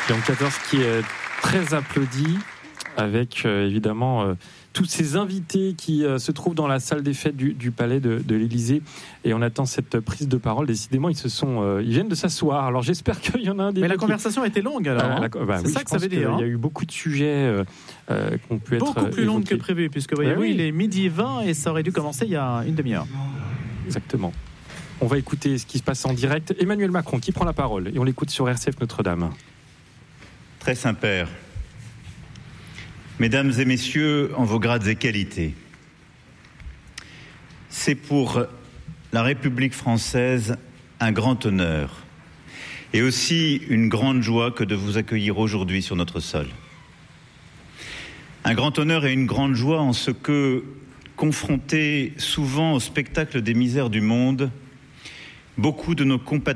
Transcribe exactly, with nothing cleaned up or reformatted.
Léon quatorze qui est très applaudi, avec euh, évidemment euh, tous ces invités qui euh, se trouvent dans la salle des fêtes du, du palais de, de l'Élysée, et on attend cette prise de parole. Décidément, ils se sont, euh, ils viennent de s'asseoir. Alors j'espère qu'il y en a un des. Mais la qui... conversation était longue alors. Euh, la... bah, c'est oui, ça que ça veut dire. Il hein. y a eu beaucoup de sujets euh, euh, qui ont pu être beaucoup plus longue que prévu, puisque voyez-vous, oui. il est midi vingt et ça aurait dû commencer il y a une demi-heure. Exactement. On va écouter ce qui se passe en direct. Emmanuel Macron qui prend la parole, et on l'écoute sur R C F Notre-Dame. Très Saint-Père, Mesdames et Messieurs, en vos grades et qualités, c'est pour la République française un grand honneur et aussi une grande joie que de vous accueillir aujourd'hui sur notre sol. Un grand honneur et une grande joie en ce que, confrontés souvent au spectacle des misères du monde, beaucoup de nos compatriotes